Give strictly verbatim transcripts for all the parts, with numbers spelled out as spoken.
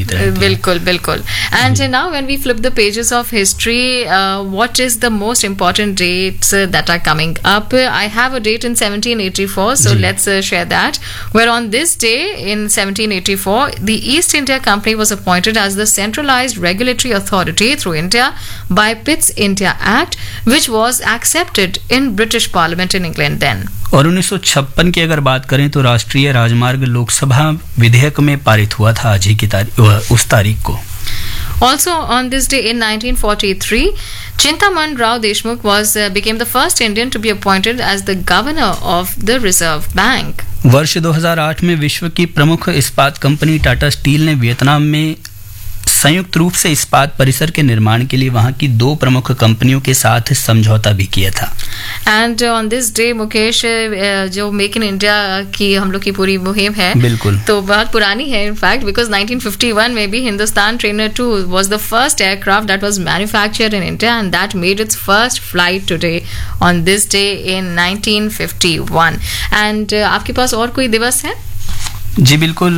जीवित रहती है। बिल्कुल बिल्कुल। And now when we flip the pages of history, what is the most important debts that are coming up? I have a date in seventeen eighty-four, so let's uh, share that. Where on this day in seventeen eighty-four, the East India Company was appointed as the centralized regulatory authority through India by Pitt's India Act, which was accepted in British Parliament in England then. और उन्नीस सौ छप्पन की अगर बात करें तो राष्ट्रीय राजमार्ग लोकसभा विधेयक में पारित हुआ था आज ही की तारीख उस तारीख को। Also on this day in nineteen forty-three, Chintaman Rao Deshmukh was uh, became the first Indian to be appointed as the governor of the Reserve Bank. वर्ष दो हज़ार आठ में विश्व की प्रमुख इस्पात कंपनी टाटा स्टील ने वियतनाम में संयुक्त रूप से इस्पात परिसर के निर्माण के लिए वहां की दो प्रमुख कंपनियों के साथ समझौता भी किया था। And on this day Mukesh, जो मेक इन इंडिया की हम लोग की पूरी मुहिम है, बिल्कुल, तो बहुत पुरानी है in fact, because nineteen fifty one में भी Hindustan trainer to was the first aircraft that was manufactured in India and that made it's first flight today on this day in nineteen fifty one. And आपके पास और कोई दिवस है? जी बिल्कुल,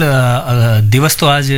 दिवस तो आज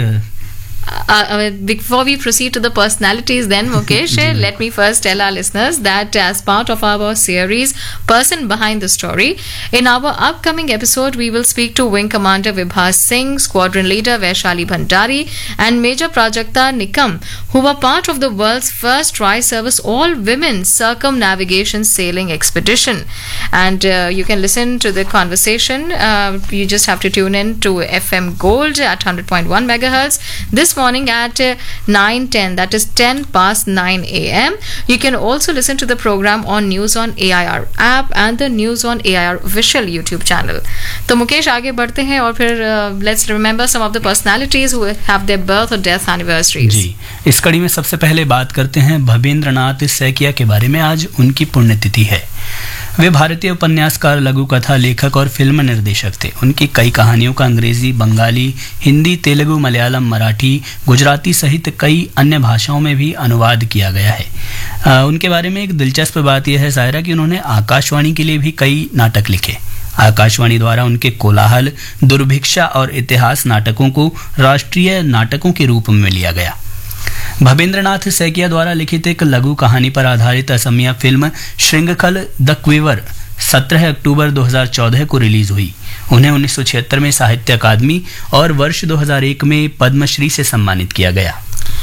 Uh, uh, before we proceed to the personalities then, Mukesh, let me first tell our listeners that as part of our series Person Behind the Story, in our upcoming episode we will speak to Wing Commander Vibhas Singh, Squadron Leader Vaishali Bhandari and Major Prajakta Nikam, who were part of the world's first tri-service all-women circumnavigation sailing expedition. And uh, you can listen to the conversation. Uh, you just have to tune in to F M Gold at one hundred point one megahertz this morning at uh, nine ten, that is ten past nine a m You can also listen to the program on News on A I R app and the News on A I R official YouTube channel. तो मुकेश आगे बढ़ते हैं और फिर let's remember some of the personalities who have their birth or death anniversaries. जी, इस कड़ी में सबसे पहले बात करते हैं भवेंद्र नाथ सैकिया के बारे में। आज उनकी पुण्यतिथि है। वे भारतीय उपन्यासकार, लघु कथा लेखक और फिल्म निर्देशक थे। उनकी कई कहानियों का अंग्रेजी, बंगाली, हिंदी, तेलुगु, मलयालम, मराठी, गुजराती सहित कई अन्य भाषाओं में भी अनुवाद किया गया है। आ, उनके बारे में एक दिलचस्प बात यह है सायरा कि उन्होंने आकाशवाणी के लिए भी कई नाटक लिखे। आकाशवाणी द्वारा उनके कोलाहल, दुर्भिक्षा और इतिहास नाटकों को राष्ट्रीय नाटकों के रूप में लिया गया। भवेंद्रनाथ सैकिया द्वारा लिखित एक लघु कहानी पर आधारित असमिया फिल्म श्रृंखल द क्विवर सत्रह अक्टूबर दो हज़ार चौदह को रिलीज हुई। उन्हें उन्नीस सौ छिहत्तर में साहित्य अकादमी और वर्ष दो हज़ार एक में पद्मश्री से सम्मानित किया गया।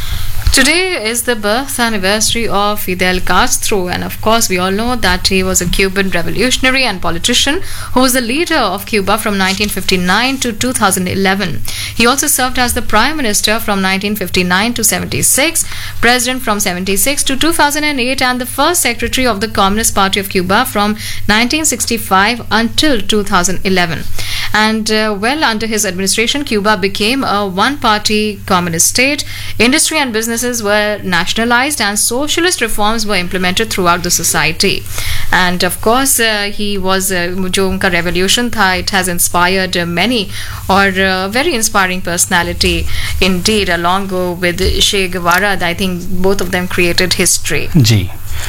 Today is the birth anniversary of Fidel Castro, and of course we all know that he was a Cuban revolutionary and politician who was the leader of Cuba from nineteen fifty-nine to two thousand eleven. He also served as the Prime Minister from nineteen fifty-nine to seventy-six, President from seventy-six to two thousand eight, and the first Secretary of the Communist Party of Cuba from nineteen sixty-five until two thousand eleven. And uh, well, under his administration, Cuba became a one-party communist state. Industry and businesses were nationalized and socialist reforms were implemented throughout the society. And of course, uh, he was uh, जो उनका revolution था, it has inspired uh, many और uh, very inspiring personality indeed, along with Che Guevara. I think both of them created history. जी,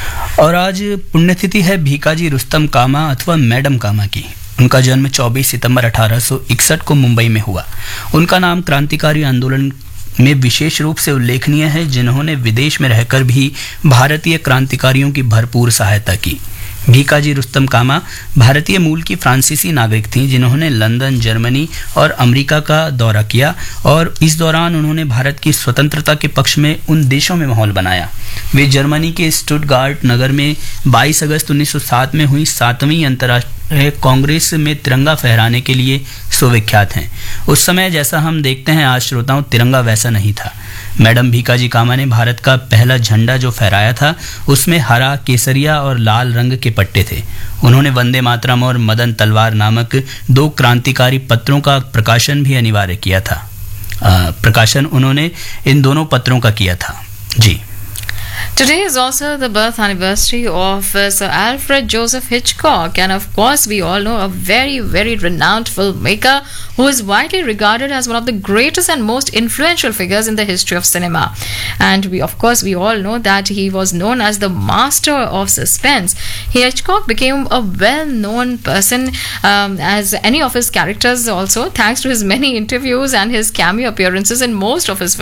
और आज पुण्यतिथि है भीकाजी रुस्तम कामा अथवा madam कामा की। उनका जन्म चौबीस सितंबर अठारह सौ इकसठ को मुंबई में हुआ। उनका नाम क्रांतिकारी आंदोलन में विशेष रूप से उल्लेखनीय है, जिन्होंने विदेश में रहकर भी भारतीय क्रांतिकारियों की भरपूर सहायता की। भीकाजी रुस्तम कामा भारतीय मूल की फ्रांसीसी नागरिक थीं, जिन्होंने लंदन, जर्मनी और अमेरिका का दौरा किया और इस दौरान उन्होंने भारत की स्वतंत्रता के पक्ष में उन देशों में माहौल बनाया। वे जर्मनी के स्टुटगार्ट नगर में बाईस अगस्त उन्नीस सौ सात में हुई सातवीं अंतर्राष्ट्रीय कांग्रेस में तिरंगा फहराने के लिए सुविख्यात हैं। उस समय जैसा हम देखते हैं आज श्रोताओं, तिरंगा वैसा नहीं था। मैडम भीकाजी कामा ने भारत का पहला झंडा जो फहराया था उसमें हरा, केसरिया और लाल रंग के पट्टे थे। उन्होंने वंदे मातरम और मदन तलवार नामक दो क्रांतिकारी पत्रों का प्रकाशन भी अनिवार्य किया था। आ, प्रकाशन उन्होंने इन दोनों पत्रों का किया था। जी, Today is also the birth anniversary of uh, Sir Alfred Joseph Hitchcock, and of course we all know a very very renowned filmmaker who is widely regarded as one of the greatest and most influential figures in the history of cinema. And we of course we all know that he was known as the master of suspense. Hitchcock became a well-known person um, as any of his characters also, thanks to his many interviews and his cameo appearances in most of his films.